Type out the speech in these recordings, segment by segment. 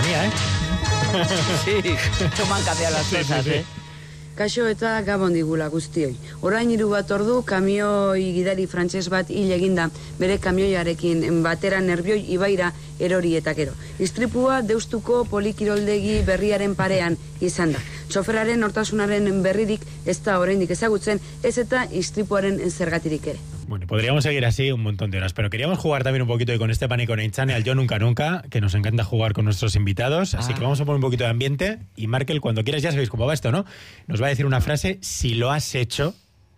sintonía, ¿eh? Sí, cómo han cambiado las cosas, ¿eh? Kaixo eta gabon digula guztioi. Orain 3 ordu kamioi gidari frantses bat hil eginda bere kamioiarekin batera Nerbioi ibaira erori eta gero. Istripua Deustuko polikiroldegi berriaren parean izan da. Txoferaren nortasunaren berririk ez da oraindik ezagutzen, ez eta istripuaren zergatirik ere. Bueno, podríamos seguir así un montón de horas, pero queríamos jugar también un poquito con Esteban y con Aintzane al Yo Nunca Nunca, que nos encanta jugar con nuestros invitados, así que vamos a poner un poquito de ambiente y Markel, cuando quieras, ya sabéis cómo va esto, ¿no? Nos va a decir una frase, si lo has hecho,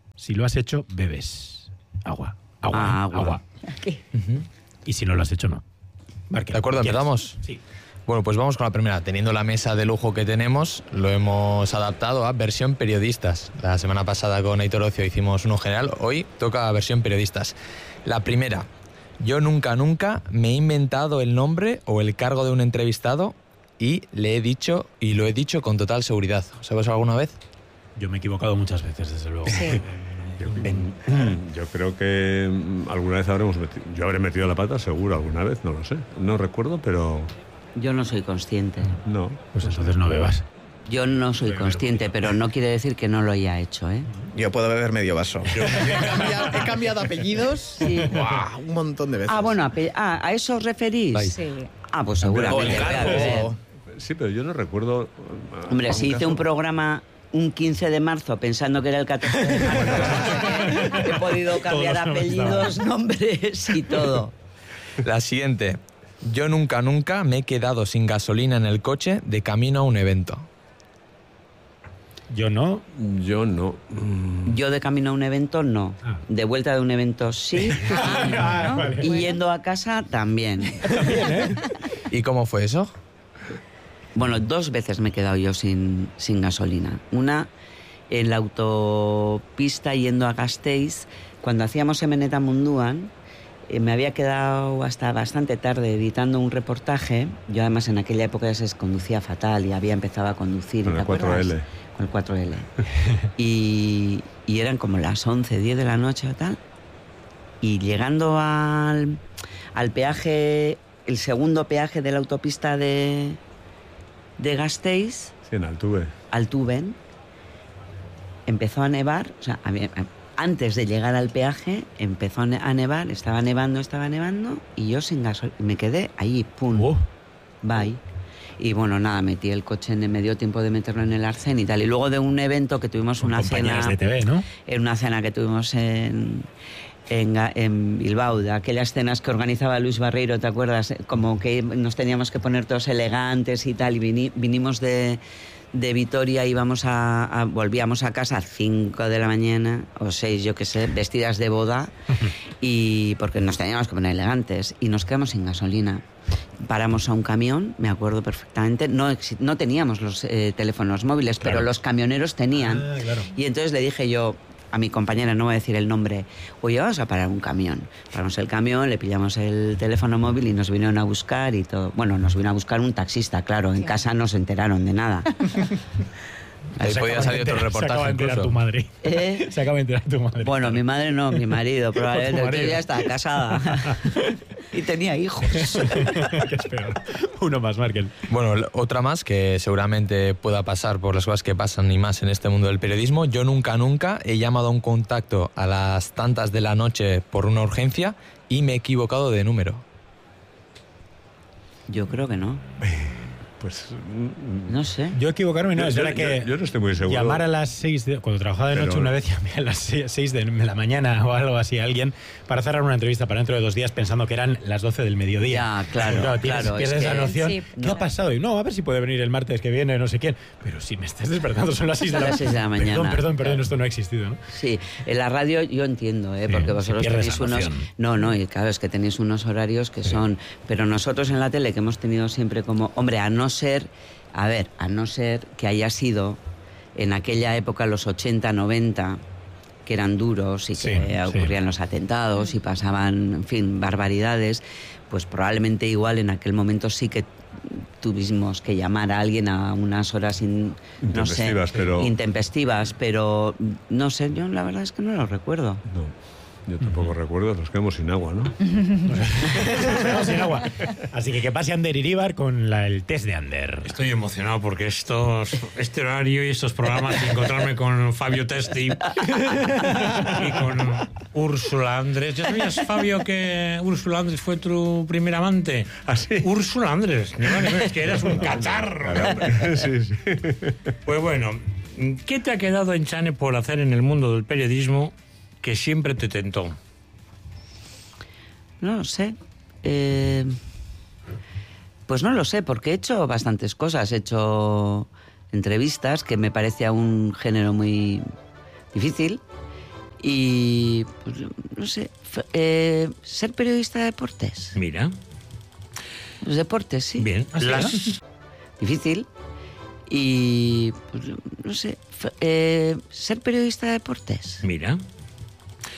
bebes agua. Agua. ¿Qué? Y si no lo has hecho, no. Markel, ¿de acuerdo? ¿Empezamos? Sí. Bueno, pues vamos con la primera. Teniendo la mesa de lujo que tenemos, lo hemos adaptado a versión periodistas. La semana pasada con Aitor Ocio hicimos uno general, hoy toca versión periodistas. La primera, yo nunca me he inventado el nombre o el cargo de un entrevistado y lo he dicho con total seguridad. ¿Sabes alguna vez? Yo me he equivocado muchas veces, desde luego. Sí. Yo creo que alguna vez yo habré metido la pata, seguro, alguna vez, no lo sé. No recuerdo, pero... Yo no soy consciente. No. Pues entonces no bebas. Yo no soy consciente, pero no quiere decir que no lo haya hecho, ¿eh? Yo puedo beber medio vaso. He cambiado apellidos. Sí. ¡Buah! Un montón de veces. Ah, bueno, ¿a eso os referís? Sí. Ah, pues seguramente. Sí, pero yo no recuerdo... Hombre, si hice un programa un 15 de marzo pensando que era el 14 de marzo, he podido cambiar apellidos, nombres y todo. La siguiente. Yo nunca me he quedado sin gasolina en el coche de camino a un evento. Yo no. Yo no. Yo de camino a un evento, no. De vuelta de un evento, sí. Vale. Y yendo a casa, también. ¿Y cómo fue eso? Bueno, 2 veces me he quedado yo sin gasolina. Una en la autopista yendo a Gasteiz, cuando hacíamos Emeneta Munduan. Me había quedado hasta bastante tarde editando un reportaje. Yo además en aquella época ya se conducía fatal y había empezado a conducir. Con el 4L. Con el 4L. y eran como las 11, 10 de la noche o tal. Y llegando al peaje, el segundo peaje de la autopista de Gasteiz. Sí, en Altuven. Empezó a nevar, o sea, antes de llegar al peaje empezó a nevar, estaba nevando y yo sin gasolina, me quedé ahí, pum, bye. Y bueno, nada, metí el coche, me dio tiempo de meterlo en el arcén y tal. Y luego de un evento que tuvimos una cena de TV, ¿no? En una cena que tuvimos en Bilbao, de aquellas cenas que organizaba Luis Barreiro, ¿te acuerdas? Como que nos teníamos que poner todos elegantes y tal, y vinimos de Vitoria y volvíamos a casa a 5 de la mañana o 6, yo qué sé, vestidas de boda, y porque nos teníamos que poner elegantes y nos quedamos sin gasolina. Paramos a un camión, me acuerdo perfectamente, no teníamos los teléfonos móviles, claro, pero los camioneros tenían. Claro. Y entonces le dije yo a mi compañera, no voy a decir el nombre, oye, vamos a parar un camión. Paramos el camión, le pillamos el teléfono móvil y nos vinieron a buscar y todo. Bueno, nos vino a buscar un taxista, claro, en casa no se enteraron de nada. Ahí podía salir otro reportaje. Se acaba de enterar tu madre. Se acaba de enterar tu madre. Bueno, mi madre no, mi marido, probablemente ya está casada. Y tenía hijos. ¿Qué es peor? Uno más, Markel. Bueno, otra más que seguramente pueda pasar por las cosas que pasan y más en este mundo del periodismo. Yo nunca he llamado a un contacto a las tantas de la noche por una urgencia y me he equivocado de número. Yo creo que no. Pues... No sé. Yo equivocarme no, es verdad que... Yo no estoy muy seguro. Llamar a las 6, cuando trabajaba de noche una vez, llamé a las 6 de la mañana o algo así a alguien para cerrar una entrevista para dentro de 2 días pensando que eran las 12 del mediodía. Ya, claro. Pierdes esa noción. Sí, ¿Qué ha pasado? Y no, a ver si puede venir el martes que viene, no sé quién. Pero si me estás despertando, son las 6 de la mañana. Perdón, esto no ha existido, ¿no? Sí, en la radio yo entiendo, porque vosotros tenéis unos... No, y claro, es que tenéis unos horarios que son... Pero nosotros en la tele, que hemos tenido siempre como... Hombre, a no ser que haya sido en aquella época, los 80, 90, que eran duros y que ocurrían los atentados y pasaban, en fin, barbaridades, pues probablemente igual en aquel momento sí que tuvimos que llamar a alguien a unas horas intempestivas, pero no sé, yo la verdad es que no lo recuerdo. No. Yo tampoco recuerdo, nos quedamos sin agua, ¿no? Nos quedamos sin agua. Así que pase Ander Iríbar con el test de Ander. Estoy emocionado porque este horario y estos programas, y encontrarme con Fabio Testi y con Úrsula Andrés. ¿Ya sabías, Fabio, que Úrsula Andrés fue tu primer amante? ¿Ah, sí? Úrsula Andrés, es que eras un cacharro. Sí. Pues bueno, ¿qué te ha quedado, Enchane, por hacer en el mundo del periodismo que siempre te tentó? No lo sé. Pues no lo sé, porque he hecho bastantes cosas. He hecho entrevistas, que me parecía un género muy difícil. Y, pues, no sé, ser periodista de deportes. Mira. Los deportes, sí. Bien. Difícil. Y, pues, no sé, ser periodista de deportes. Mira.